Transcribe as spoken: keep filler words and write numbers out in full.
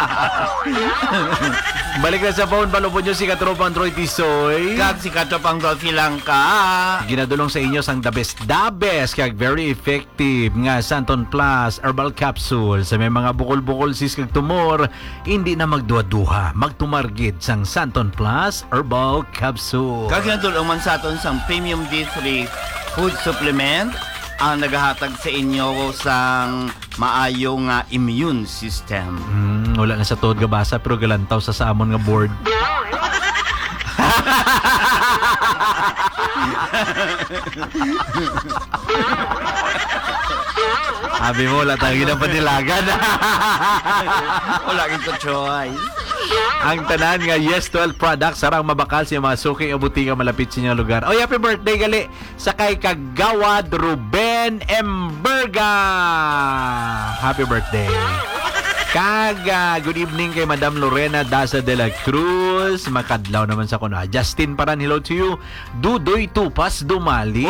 Balik na sa phone, palupon nyo si Katropang Troy Tisoy. Kag si Katropang Dolphy lang ka. Ginadulong sa inyo sang the best, the best, kag very effective nga Santon Plus Herbal Capsule. Sa may mga bukol-bukol sis kag tumor, hindi na magduha-duha. Magtumargid sang Santon Plus Herbal Capsule. Kag nadulong man sa aton sang Premium D three Food Supplement ang nagahatag sa inyo sang maayong uh, immune system. Hmm, wala na sa tuod nga basa pero galantaw sa samon nga board. Abi mo, wala tayo ginapanilagan. Wala kang choice. Ang tanan nga Yes twelve products sarang mabakal sa mga suking o butika malapit sa inyong lugar. Oy, happy birthday gali sa kay Kagawad Ruben Emberga. Happy birthday. Kaga, good evening kay Madam Lorena Daza de la Cruz. Makadlaw naman sa kuno. Justin Paran, hello to you. Dudoy Tupas Dumali.